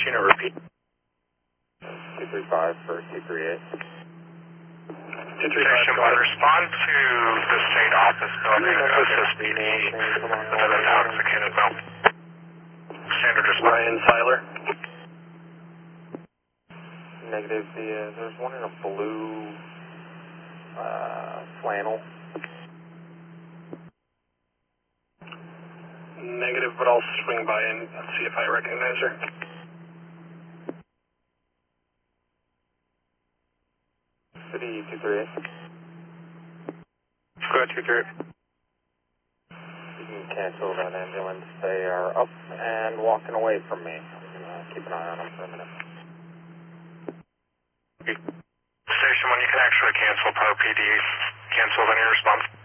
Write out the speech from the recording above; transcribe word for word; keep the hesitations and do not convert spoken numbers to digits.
unit, repeat. two three five for two three eight. Station one, respond to the state office building of S P D with an intoxicated male. Standard response. Ryan Seiler. Negative, the, uh, there's one in a blue uh, flannel. Negative, but I'll swing by and see if I recognize her. City two three eight. Go ahead, two three eight. You can cancel that ambulance. They are up and walking away from me. I'm going to keep an eye on them for a minute. Station one, you can actually cancel per P D. Cancel any response.